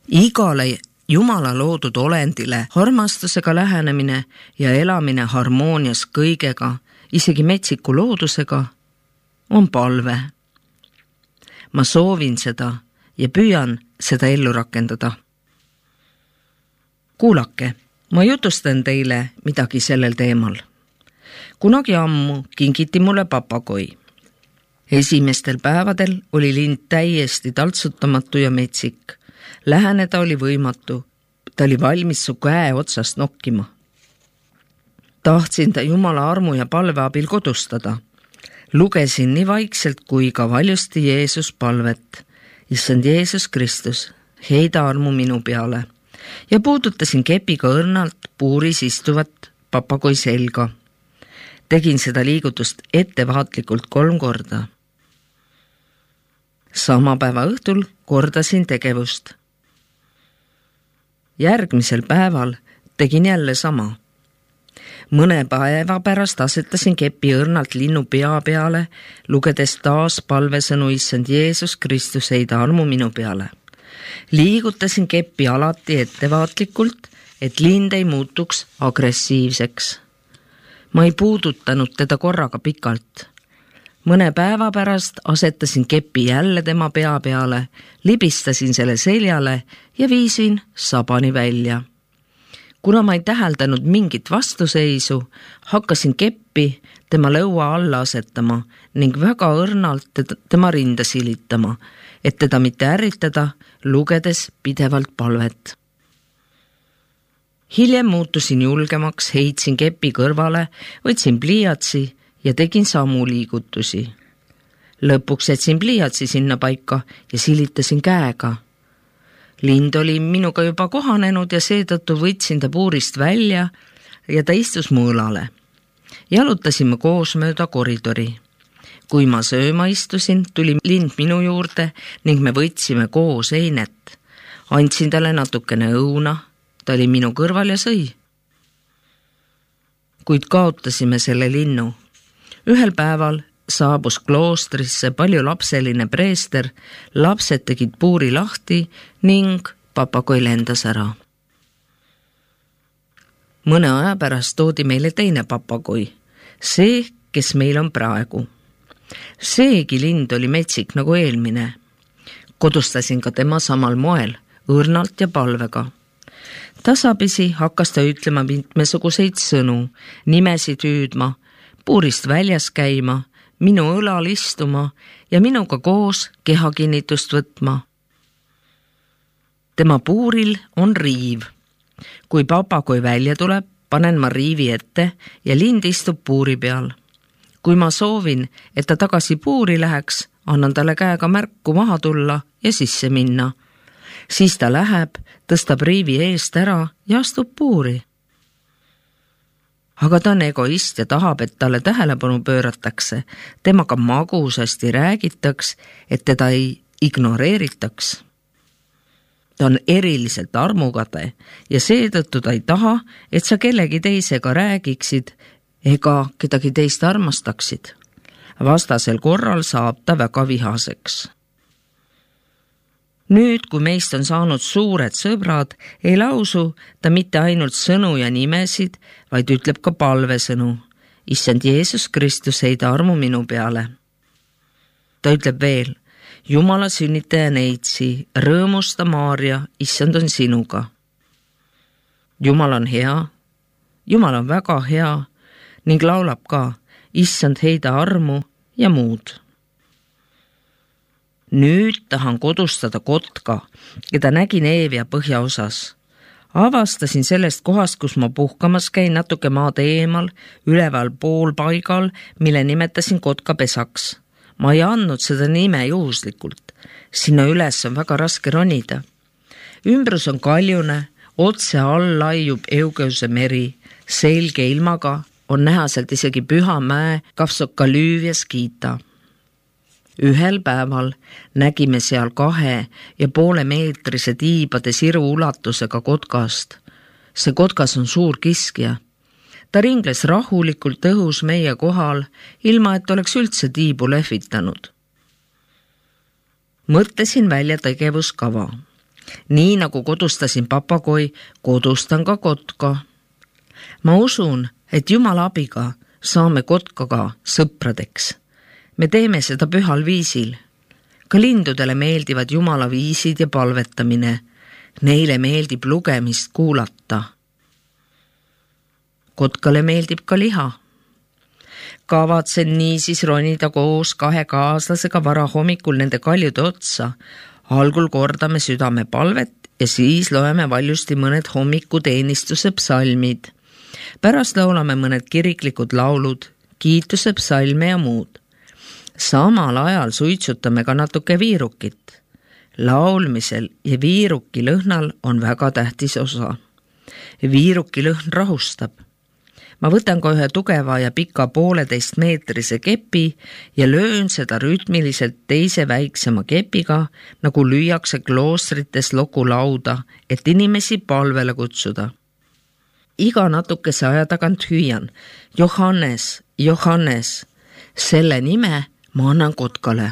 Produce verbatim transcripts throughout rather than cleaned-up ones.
Igale Jumala loodud olendile armastusega lähenemine ja elamine harmoonias kõigega, isegi metsiku loodusega, on palve. Ma soovin seda ja püüan seda ellu rakendada. Kuulake, ma jutustan teile midagi sellel teemal. Kunagi ammu kingiti mulle papagoi. Esimestel päevadel oli lind täiesti taltsutamatu ja metsik. Läheneda oli võimatu. Ta oli valmis su käe otsast nokkima. Tahtsin ta Jumala armu ja palve abil kodustada. Lugesin nii vaikselt kui ka valjusti Jeesus palvet. Issand Jeesus Kristus, heida armu minu peale. Ja puudutasin kepiga õrnalt puuris istuvat papagoi selga. Tegin seda liigutust ettevaatlikult kolm korda. Sama päeva õhtul kordasin tegevust. Järgmisel päeval tegin jälle sama. Mõne päeva pärast asetasin kepi õrnalt linnu pea peale, lugedes taas palvesõnu Issand Jeesus Kristus, heida armu minu peale. Liigutasin kepi alati ettevaatlikult, et lind ei muutuks agressiivseks. Ma ei puudutanud teda korraga pikalt. Mõne päeva pärast asetasin kepi jälle tema pea peale, libistasin selle seljale ja viisin sabani välja. Kuna ma ei täheldanud mingit vastuseisu, hakkasin keppi tema lõua alla asetama ning väga õrnalt tema rinda silitama, et teda mitte ärritada, lugedes pidevalt palvet. Hiljem muutusin julgemaks, heitsin kepi kõrvale, võtsin pliiatsi ja tegin samu liigutusi. Lõpuks jätsin pliiatsi sinna paika ja silitasin käega. Lind oli minuga juba kohanenud ja seetõttu võtsin ta puurist välja ja ta istus mõõlale. Jalutasime koos mööda koridori. Kui ma sööma istusin, tuli lind minu juurde ning me võtsime koos einet. Andsin talle natukene õuna, ta oli minu kõrval ja sõi. Kuid kaotasime selle linnu. Ühel päeval saabus kloostrisse palju lapseline preester, lapsed tegid puuri lahti ning papagoi lendas ära. Mõne aja pärast toodi meile teine papagoi, see, kes meil on praegu. Seegi lind oli metsik nagu eelmine. Kodustasin ka tema samal moel, õrnalt ja palvega. Tasapisi hakkas ta ütlema mitmesuguseid sõnu, nimesid hüüdma, puurist väljas käima, minu õlal istuma ja minuga koos kehakinnitust võtma. Tema puuril on riiv. Kui papagoi välja tuleb, panen ma riivi ette ja lind istub puuri peal. Kui ma soovin, et ta tagasi puuri läheks, annan talle käega märku maha tulla ja sisse minna. Siis ta läheb, tõstab riivi eest ära ja astub puuri. Aga ta on egoist ja tahab, et talle tähelepanu pööratakse, temaga magusasti räägitaks, et teda ei ignoreeritaks. Ta on eriliselt armukade ja seetõttu ta ei taha, et sa kellegi teisega räägiksid ega kedagi teist armastaksid. Vastasel korral saab ta väga vihaseks. Nüüd, kui meist on saanud suured sõbrad, ei lausu ta mitte ainult sõnu ja nimesid, vaid ütleb ka palvesõnu. Issand Jeesus Kristus, heida armu minu peale. Ta ütleb veel, Jumala sünnitaja neitsi, rõõmusta Maaria, issand on sinuga. Jumal on hea, Jumal on väga hea ning laulab ka, issand heida armu ja muud. Nüüd tahan kodustada kotka, keda nägin Eevia põhjaosas. Avastasin sellest kohast, kus ma puhkamas käin natuke maad eemal, üleval pool paigal, mille nimetasin kotkapesaks. Ma ei andnud seda nime juhuslikult. Sinna üles on väga raske ronida. Ümbrus on kaljune, otse all laiub Eugeuse meri, selge ilmaga on näha sealt isegi Püha mäe, Kavsokalüüv ja Skiita. Ühel päeval nägime seal kahe ja poole meetrise tiibade siru ulatusega kotkast. See kotkas on suur kiskja. Ta ringles rahulikult õhus meie kohal, ilma et oleks üldse tiibu lehvitanud. Mõtlesin välja tegevuskava. nii nagu kodustasin papagoi, kodustan ka kotka. Ma usun, et Jumala abiga saame kotkaga sõpradeks. Me teeme seda pühal viisil. Ka lindudele meeldivad Jumala viisid ja palvetamine. Neile meeldib lugemist kuulata. Kotkale meeldib ka liha. Kavatsen niisiis ronida koos kahe kaaslasega vara hommikul nende kaljude otsa. Algul kordame südame palvet ja siis loeme valjusti mõned hommikuteenistuse psalmid. Pärast laulame mõned kiriklikud laulud, kiituse psalme ja muud. Samal ajal suitsutame ka natuke viirukit. Laulmisel ja viiruki lõhnal on väga tähtis osa. Viiruki lõhn rahustab. Ma võtan ka ühe tugeva ja pika pooleteist meetrise kepi ja löön seda rütmiliselt teise väiksema kepiga, nagu lüüakse kloostrites lokulauda, et inimesi palvele kutsuda. Iga natukese aja tagant hüüan, Johannes, Johannes, selle nime ma annan kotkale.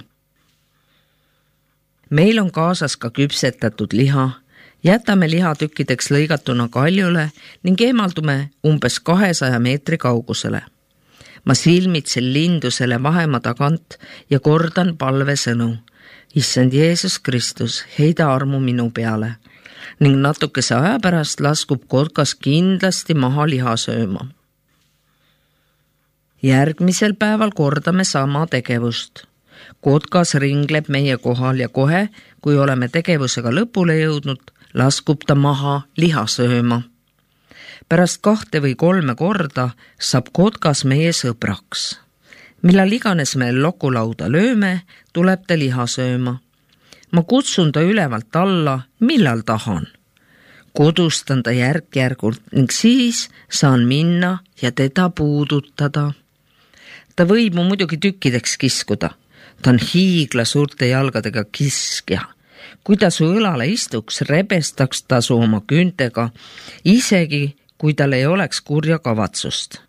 Meil on kaasas ka küpsetatud liha. Jätame lihatükkideks lõigatuna kaljule ning eemaldume umbes kahesaja meetri kaugusele. Ma silmitsen lindu selle vahemaa tagant ja kordan palvesõnu. Issand Jeesus Kristus, heida armu minu peale. Ning natukese aja pärast laskub kotkas kindlasti maha liha sööma. Järgmisel päeval kordame sama tegevust. Kotkas ringleb meie kohal ja kohe, kui oleme tegevusega lõpule jõudnud, laskub ta maha liha sööma. Pärast kahte või kolme korda saab kotkas meie sõbraks. Millal iganes me lokulauda lööme, tuleb ta liha sööma. Ma kutsun ta ülevalt alla, millal tahan. Kodustan ta järk-järgult ning siis saan minna ja teda puudutada. Ta võib mu muidugi tükkideks kiskuda. Ta on hiigla suurte jalgadega kiskja. Kui ta su õlale istuks, rebestaks ta su oma küüntega, isegi kui tal ei oleks kurja kavatsust.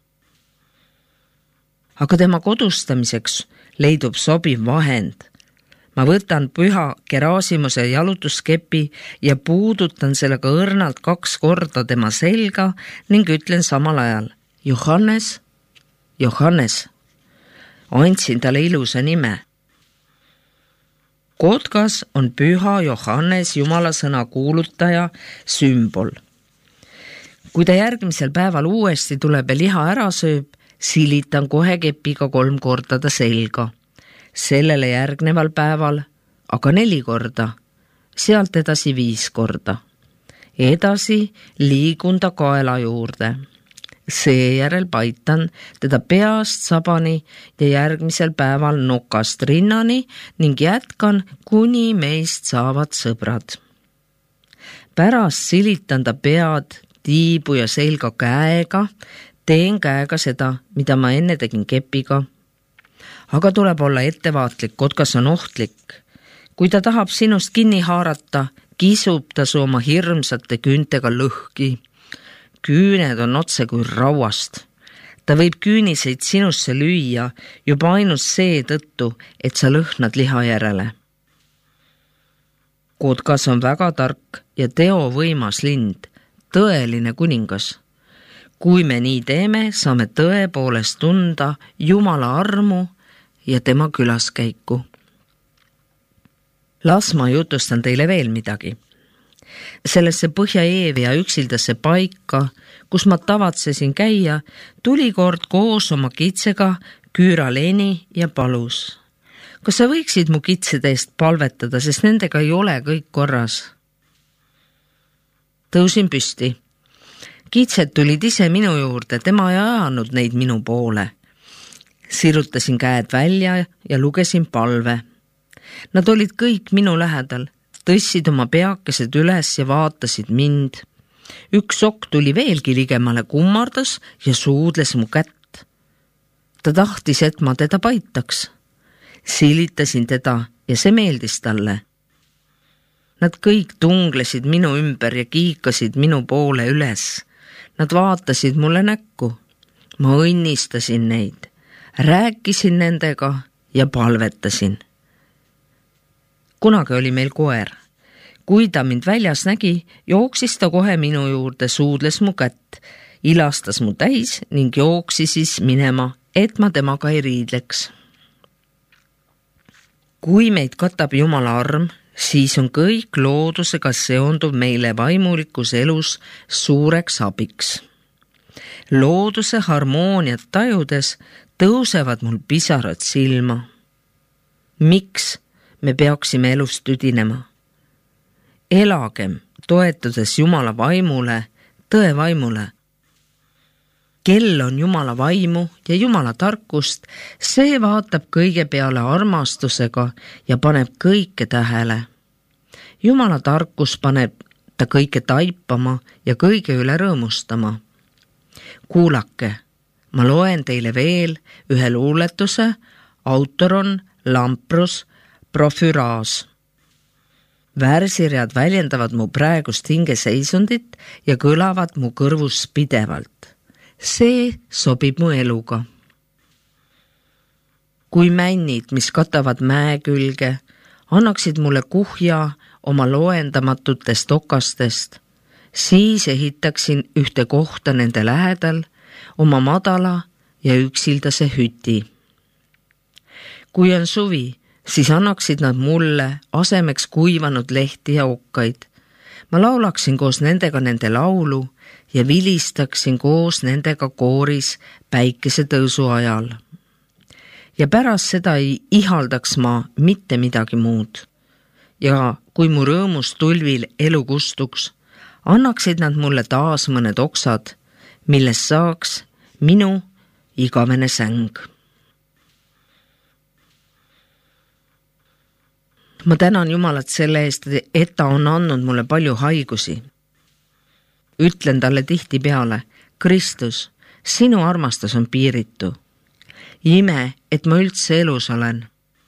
Aga tema kodustamiseks leidub sobiv vahend. Ma võtan püha Gerasimuse jalutuskepi ja puudutan sellega õrnalt kaks korda tema selga ning ütlen samal ajal, Johannes, Johannes. Andsin talle ilusa nime. Kotkas on püha Johannes Jumala sõna kuulutaja sümbol. Kui ta järgmisel päeval uuesti tuleb ja liha ära sööb, silitan kohe kepiga kolm korda ta selga. Sellele järgneval päeval aga neli korda, sealt edasi viis korda. Edasi liigun ta kaela juurde. Seejärel paitan teda peast sabani ja järgmisel päeval nokast rinnani ning jätkan, kuni meist saavad sõbrad. Pärast silitan ta pead, tiibu ja selga käega, teen käega seda, mida ma enne tegin kepiga. Aga tuleb olla ettevaatlik, kotkas on ohtlik. Kui ta tahab sinust kinni haarata, kisub ta su oma hirmsate küüntega lõhki. Küüned on otse kui rauast. Ta võib küüniseid sinusse lüüa juba ainult see tõttu, et sa lõhnad liha järele. Kotkas on väga tark ja teovõimas lind, tõeline kuningas. Kui me nii teeme, saame tõepoolest tunda Jumala armu ja tema külaskäiku. Las ma jutustan teile veel midagi. Sellesse Põhja-Eevia üksildasse paika, kus ma tavatsesin käia, tuli kord koos oma kitsega Küüra Leni ja palus. Kas sa võiksid mu kitsede eest palvetada, sest nendega ei ole kõik korras? Tõusin püsti. Kitsed tulid ise minu juurde, tema ei ajanud neid minu poole. Sirutasin käed välja ja lugesin palve. Nad olid kõik minu lähedal. Tõssid oma peakesed üles ja vaatasid mind. Üks sokk tuli veelgi ligemale, kummardas ja suudles mu kätt. Ta tahtis, et ma teda paitaks. Silitasin teda ja see meeldis talle. Nad kõik tunglesid minu ümber ja kiikasid minu poole üles. Nad vaatasid mulle näkku. Ma õnnistasin neid, rääkisin nendega ja palvetasin. Kunagi oli meil koer. kui ta mind väljas nägi, jooksis ta kohe minu juurde, suudles mu kätt, ilastas mu täis ning jooksis siis minema, et ma temaga ei riidleks. Kui meid katab Jumala arm, siis on kõik loodusega seonduv meile vaimulikus elus suureks abiks. Looduse harmooniat tajudes tõusevad mul pisarad silma. Miks me peaksime elust tüdinema? Elagem, toetudes Jumala vaimule, tõe vaimule. Kel on Jumala vaimu ja Jumala tarkust, see vaatab kõige peale armastusega ja paneb kõike tähele. Jumala tarkus paneb ta kõike taipama ja kõige üle rõõmustama. Kuulake, ma loen teile veel ühe luuletuse, autor on Lamprus Profyraas. Värsiread väljendavad mu praegust hingeseisundit ja kõlavad mu kõrvus pidevalt. See sobib mu eluga. Kui männid, mis katavad mäe külge, annaksid mulle kuhja oma loendamatutest okastest, siis ehitaksin ühte kohta nende lähedal oma madala ja üksildase hüti. Kui on suvi, siis annaksid nad mulle asemeks kuivanud lehti ja okkaid. Ma laulaksin koos nendega nende laulu ja vilistaksin koos nendega kooris päikese tõusu ajal. Ja pärast seda ei ihaldaks ma mitte midagi muud. Ja kui mu rõõmus tulvil elu kustuks, annaksid nad mulle taas mõned oksad, millest saaks minu igavene säng. Ma tänan Jumalat selle eest, et ta on andnud mulle palju haigusi. Ütlen talle tihti peale, Kristus, sinu armastus on piiritu. Ime, et ma üldse elus olen.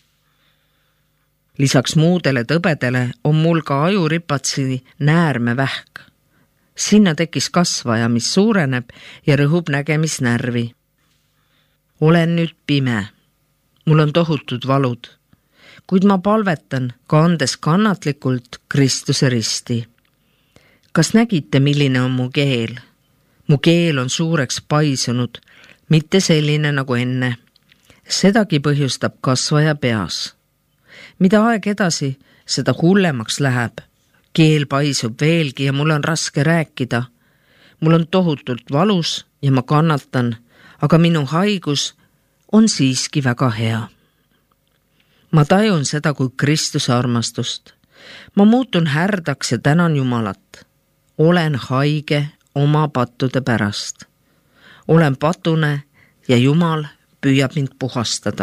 Lisaks muudele tõbedele on mul ka ajuripatsi näärme vähk. Sinna tekkis kasvaja, mis suureneb ja rõhub nägemisnärvi. Olen nüüd pime. Mul on tohutud valud. Kuid ma palvetan, kandes kannatlikult Kristuse risti. Kas nägite, milline on mu keel? Mu keel on suureks paisunud, mitte selline nagu enne. Sedagi põhjustab kasvaja peas. Mida aeg edasi, seda hullemaks läheb. Keel paisub veelgi ja mul on raske rääkida. Mul on tohutult valus ja ma kannatan, aga minu haigus on siiski väga hea. Ma tajun seda kui Kristuse armastust. Ma muutun härdaks ja tänan Jumalat. Olen haige oma pattude pärast. Olen patune ja Jumal püüab mind puhastada.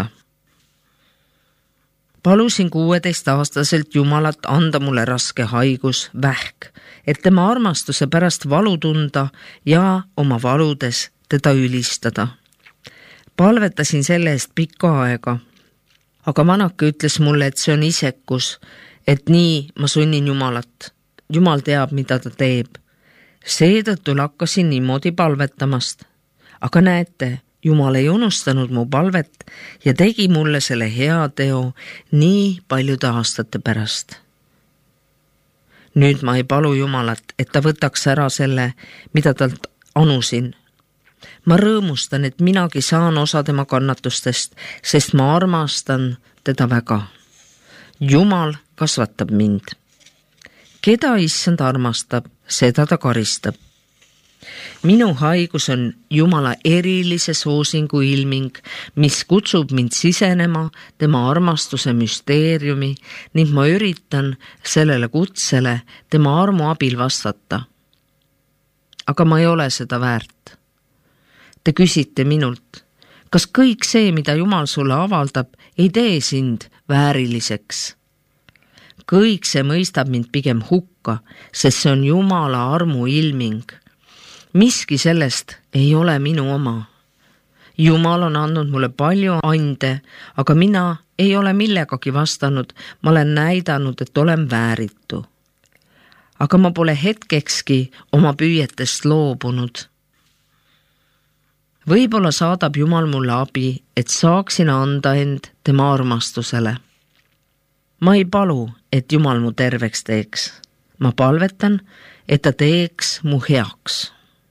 Palusin kuueteistaastaselt Jumalat anda mulle raske haigus, vähk, et tema armastuse pärast valu tunda ja oma valudes teda ülistada. Palvetasin selle eest pikka aega. Aga vanake ütles mulle, et see on isekus, et nii ma sunnin Jumalat. Jumal teab, mida ta teeb. Seetõttu lakkasin niimoodi palvetamast. Aga näete, Jumal ei unustanud mu palvet ja tegi mulle selle hea teo nii paljude aastate pärast. Nüüd ma ei palu Jumalat, et ta võtaks ära selle, mida talt anusin. Ma rõõmustan, et minagi saan osa tema kannatustest, sest ma armastan teda väga. Jumal kasvatab mind. Keda issand armastab, seda ta karistab. Minu haigus on Jumala erilise soosingu ilming, mis kutsub mind sisenema tema armastuse müsteeriumi ning ma üritan sellele kutsele tema armu abil vastata. Aga ma ei ole seda väärt. Te küsite minult, kas kõik see, mida Jumal sulle avaldab, ei tee sind vääriliseks? Kõik see mõistab mind pigem hukka, sest see on Jumala armu ilming. Miski sellest ei ole minu oma. Jumal on andnud mulle palju ande, aga mina ei ole millegagi vastanud, ma olen näidanud, et olen vääritu. Aga ma pole hetkekski oma püüetest loobunud. Võib-olla saadab Jumal mulle abi, et saaksin anda end tema armastusele. Ma ei palu, et Jumal mu terveks teeks. ma palvetan, et ta teeks mu heaks.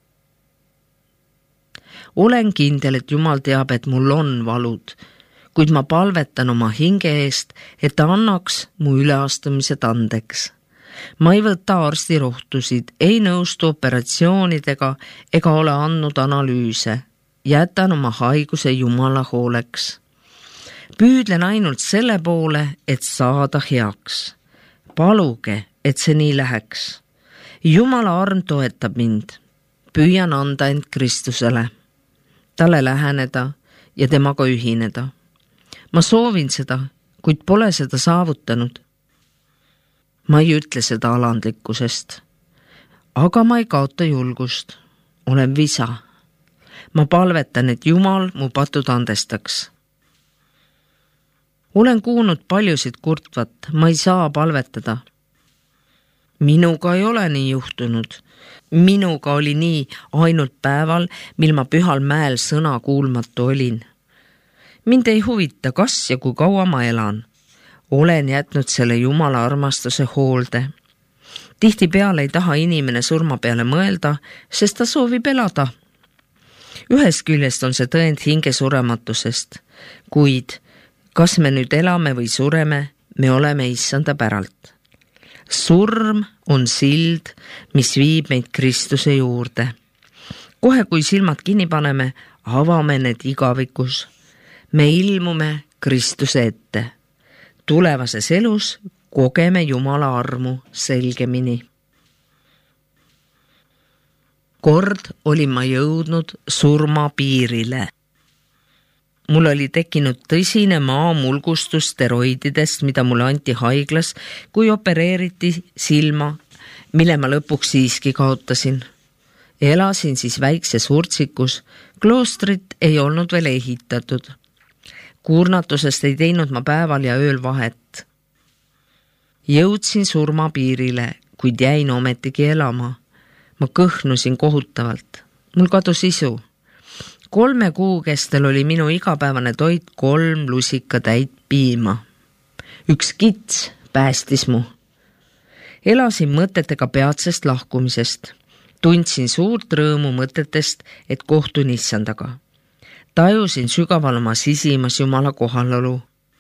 Olen kindel, et Jumal teab, et mul on valud, kuid ma palvetan oma hinge eest, et ta annaks mu üleastumised andeks. Ma ei võta arstirohtusid, ei nõustu operatsioonidega ega ole andnud analüüse. Jätan oma haiguse Jumala hooleks. Püüdlen ainult selle poole, et saada heaks. Paluge, et see nii läheks. Jumala arm toetab mind. Püüan anda end Kristusele, talle läheneda ja temaga ühineda. Ma soovin seda, kuid pole seda saavutanud. Ma ei ütle seda alandlikkusest, aga ma ei kaota julgust. Olen visa. Ma palvetan, et Jumal mu patud andestaks. Olen kuulnud paljusid kurtvat, ma ei saa palvetada. Minuga ei ole nii juhtunud. Minuga oli nii ainult päeval, mil ma Pühal mäel sõna kuulmatu olin. Mind ei huvita, kas ja kui kaua ma elan. Olen jätnud selle Jumala armastuse hoolde. Tihtipeale ei taha inimene surma peale mõelda, sest ta soovib elada. Ühest küljest on see tõend hinge surematusest, kuid kas me nüüd elame või sureme, me oleme issanda päralt. Surm on sild, mis viib meid Kristuse juurde. Kohe kui silmad kinni paneme, avame need igavikus. Me ilmume Kristuse ette. Tulevases elus kogeme Jumala armu selgemini. Kord olin ma jõudnud surma piirile. Mul oli tekkinud tõsine maamulgustus steroididest, mida mulle anti haiglas, kui opereeriti silma, mille ma lõpuks siiski kaotasin. Elasin siis väikses hurtsikus, kloostrit ei olnud veel ehitatud. Kurnatusest ei teinud ma päeval ja ööl vahet. Jõudsin surma piirile, kuid jäin ometigi elama. Ma kõhnusin kohutavalt. Mul kadus isu. Kolme kuu kestel oli minu igapäevane toit kolm lusika täit piima. Üks kits päästis mu. Elasin mõtetega peatsest lahkumisest. Tundsin suurt rõõmu mõtetest, et kohtun issandaga. Tajusin sügaval oma sisimas Jumala kohalolu.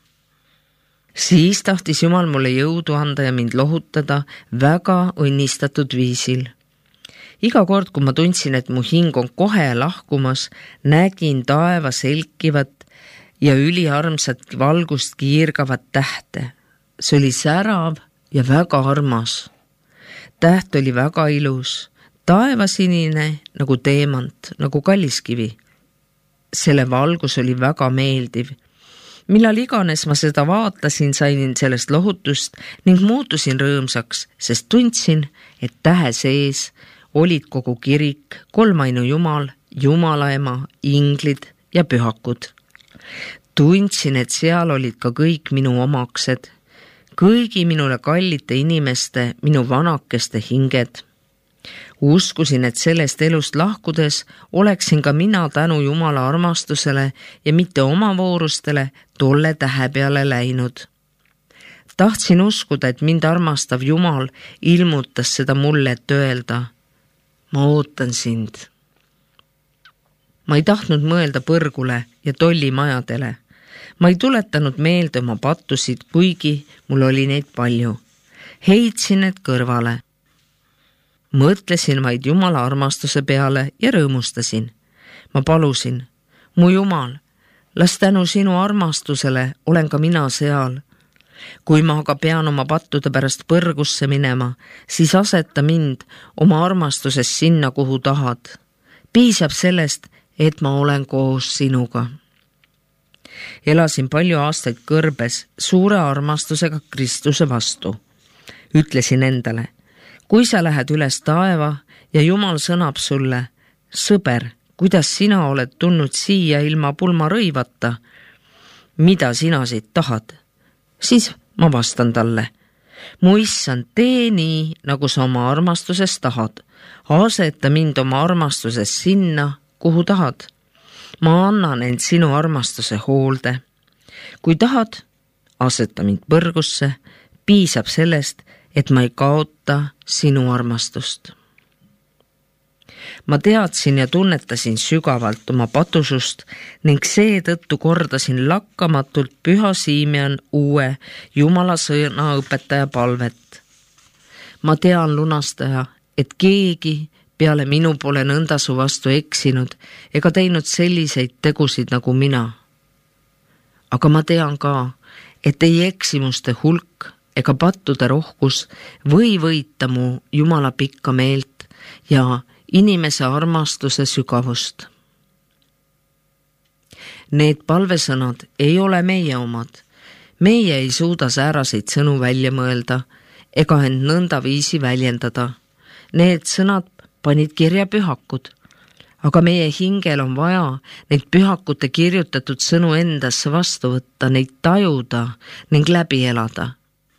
Siis tahtis Jumal mulle jõudu anda ja mind lohutada väga õnnistatud viisil. Iga kord, kui ma tundsin, et mu hing on kohe lahkumas, nägin taeva selkivat ja üliarmsat valgust kiirgavat tähte. See oli särav ja väga armas. Täht oli väga ilus, taevasinine nagu teemant, nagu kalliskivi. Selle valgus oli väga meeldiv. Millal iganes ma seda vaatasin, sain sellest lohutust ning muutusin rõõmsaks, sest tundsin, et tähe sees olid kogu kirik, kolmainu Jumal, Jumala ema, inglid ja pühakud. Tundsin, et seal olid ka kõik minu omaksed, kõigi minule kallite inimeste, minu vanakeste hinged. Uskusin, et sellest elust lahkudes oleksin ka mina tänu Jumala armastusele ja mitte oma voorustele tolle tähe peale läinud. Tahtsin uskuda, et mind armastav Jumal ilmutas seda mulle, et öelda: ma ootan sind. Ma ei tahtnud mõelda põrgule ja tollimajadele. Ma ei tuletanud meelde oma pattusid, kuigi mul oli neid palju. Heitsin need kõrvale. Mõtlesin vaid Jumala armastuse peale ja rõõmustasin. Ma palusin: mu Jumal, las tänu sinu armastusele olen ka mina seal. Kui ma aga pean oma pattude pärast põrgusse minema, siis aseta mind oma armastuses sinna, kuhu tahad. Piisab sellest, et ma olen koos sinuga. Elasin palju aastaid kõrbes suure armastusega Kristuse vastu. Ütlesin endale: kui sa lähed üles taeva ja Jumal sõnab sulle: sõber, kuidas sina oled tulnud siia ilma pulma rõivata? Mida sina siit tahad? Siis ma vastan talle: mu issand, tee nii, nagu sa oma armastuses tahad. Aseta mind oma armastuses sinna, kuhu tahad. Ma annan end sinu armastuse hoolde. Kui tahad, aseta mind põrgusse. Piisab sellest, et ma ei kaota sinu armastust. Ma teadsin ja tunnetasin sügavalt oma patusust ning seetõttu kordasin lakkamatult Püha Simeon uue Jumala sõna õpetaja palvet. Ma tean, lunastaja, et keegi peale minu pole nõnda su vastu eksinud ega teinud selliseid tegusid nagu mina. Aga ma tean ka, et ei eksimuste hulk ega pattude rohkus või võita mu Jumala pikka meelt ja inimese armastuse sügavust. Need palvesõnad ei ole meie omad. Meie ei suuda sääraseid sõnu välja mõelda ega end nõnda viisi väljendada. Need sõnad panid kirja pühakud, aga meie hingel on vaja neid pühakute kirjutatud sõnu endasse vastu võtta, neid tajuda ning läbi elada.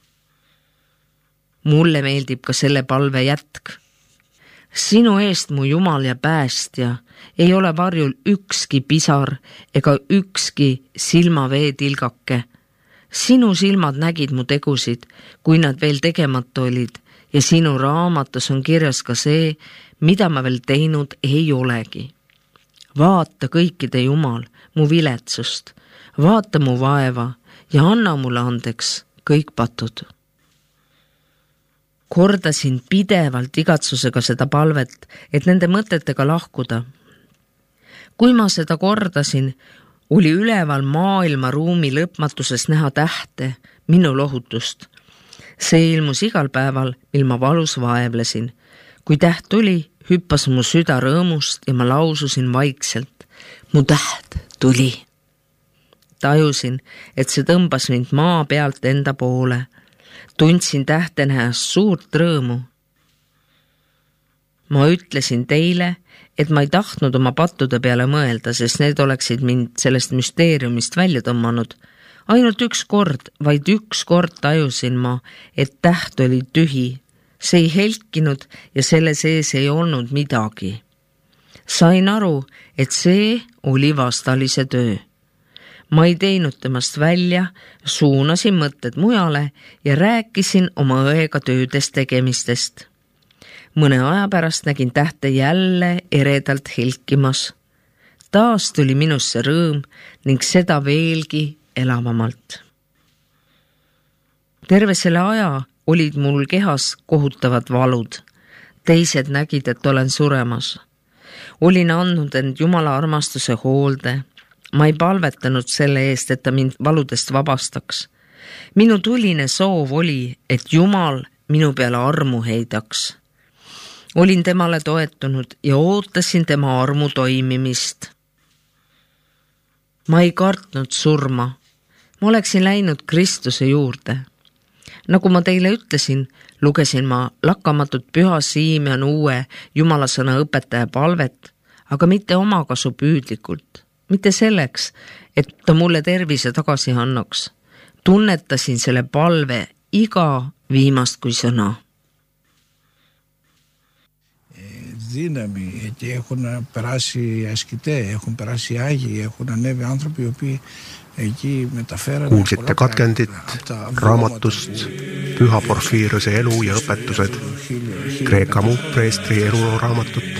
Mulle meeldib ka selle palve jätk. Sinu eest, mu Jumal ja päästja, ei ole varjul ükski pisar ega ükski silmaveetilgake. Sinu silmad nägid mu tegusid, kui nad veel tegemata olid, ja sinu raamatus on kirjas ka see, mida ma veel teinud ei olegi. Vaata kõikide Jumal mu viletsust, vaata mu vaeva ja anna mulle andeks kõik patud. Kordasin pidevalt igatsusega seda palvet, et nende mõtetega lahkuda. Kui ma seda kordasin, oli üleval maailma ruumi lõpmatuses näha tähte, minu lohutust. See ilmus igal päeval, mil ma valus vaevlesin. Kui täht tuli, hüppas mu süda rõõmust ja ma laususin vaikselt. Mu täht tuli. Tajusin, et see tõmbas mind maa pealt enda poole. Tundsin tähte nähes suurt rõõmu. Ma ütlesin teile, et ma ei tahtnud oma pattude peale mõelda, sest need oleksid mind sellest müsteeriumist välja tõmmanud. Ainult üks kord, vaid üks kord tajusin ma, et täht oli tühi. See ei helkinud ja selle sees ei olnud midagi. Sain aru, et see oli vastalise töö. Ma ei teinud temast välja, suunasin mõtted mujale ja rääkisin oma õega töödes tegemistest. Mõne aja pärast nägin tähte jälle eredalt helkimas. Taas tuli minusse rõõm ning seda veelgi elavamalt. Terve selle aja olid mul kehas kohutavad valud. Teised nägid, et olen suremas. Olin andnud end Jumala armastuse hoolde. Ma ei palvetanud selle eest, et ta mind valudest vabastaks. Minu tuline soov oli, et Jumal minu peale armu heidaks. Olin temale toetunud ja ootasin tema armu toimimist. Ma ei kartnud surma. Ma oleksin läinud Kristuse juurde. Nagu ma teile ütlesin, lugesin ma lakkamatut Püha Simeon uue Jumala sõna õpetaja palvet, aga mitte omakasu püüdlikult. Mitte selleks, et ta mulle tervise tagasi annaks. Tunnetasin selle palve iga viimast kui sõna. Δύναμη, γιατί έχουν περάσει ασκητές, έχουν περάσει άγιοι, έχουν ανέβει άνθρωποι οι οποίοι εκεί μεταφέραν. Kuulsite katkendit raamatust Püha Porfiiriuse elu ja õpetused, Kreeka muhpreestri eluraamatut.